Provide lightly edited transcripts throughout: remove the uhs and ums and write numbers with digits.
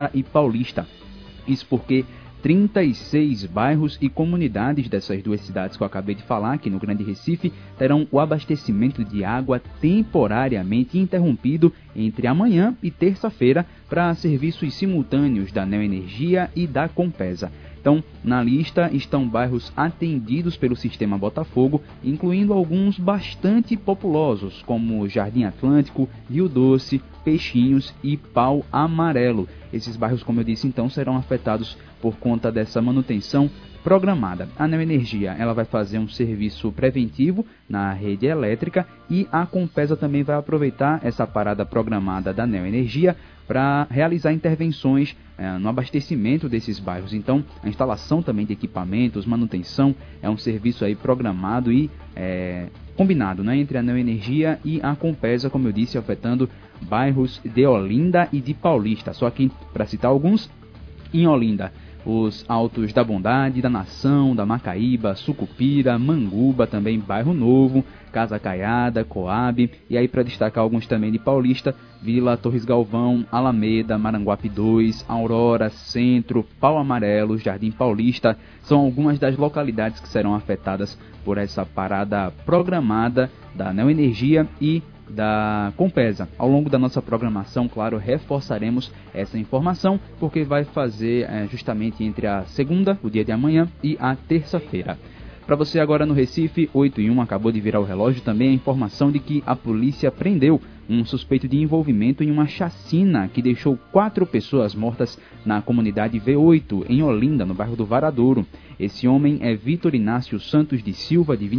e Paulista. Isso porque 36 bairros e comunidades dessas duas cidades que eu acabei de falar, aqui no Grande Recife, terão o abastecimento de água temporariamente interrompido entre amanhã e terça-feira para serviços simultâneos da Neoenergia e da Compesa. Então, na lista estão bairros atendidos pelo Sistema Botafogo, incluindo alguns bastante populosos, como Jardim Atlântico, Rio Doce, Peixinhos e Pau Amarelo. Esses bairros, como eu disse, então, serão afetados por conta dessa manutenção programada. A Neoenergia ela vai fazer um serviço preventivo na rede elétrica e a Compesa também vai aproveitar essa parada programada da Neoenergia para realizar intervenções no abastecimento desses bairros. Então, a instalação também de equipamentos, manutenção, é um serviço aí programado e combinado, né, entre a Neoenergia e a Compesa, como eu disse, afetando bairros de Olinda e de Paulista. Só que, para citar alguns, em Olinda, os Altos da Bondade, da Nação, da Macaíba, Sucupira, Manguba, também Bairro Novo, Casa Caiada, Coab, e aí para destacar alguns também de Paulista, Vila Torres Galvão, Alameda, Maranguape 2, Aurora, Centro, Pau Amarelo, Jardim Paulista, são algumas das localidades que serão afetadas por essa parada programada da Neoenergia e da Compesa. Ao longo da nossa programação, claro, reforçaremos essa informação, porque vai fazer justamente entre a segunda, o dia de amanhã, e a terça-feira. Para você agora no Recife, 8:01, acabou de virar o relógio, também a informação de que a polícia prendeu um suspeito de envolvimento em uma chacina que deixou 4 pessoas mortas na comunidade V8, em Olinda, no bairro do Varadouro. Esse homem é Vitor Inácio Santos de Silva, de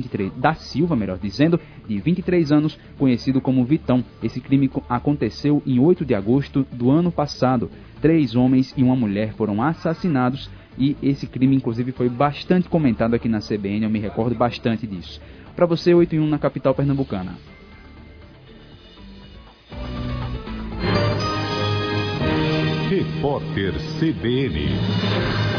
23 anos, conhecido como Vitão. Esse crime aconteceu em 8 de agosto do ano passado. 3 homens e uma mulher foram assassinados e esse crime, inclusive, foi bastante comentado aqui na CBN, eu me recordo bastante disso. Para você, 8:01 na capital pernambucana. Repórter CBN.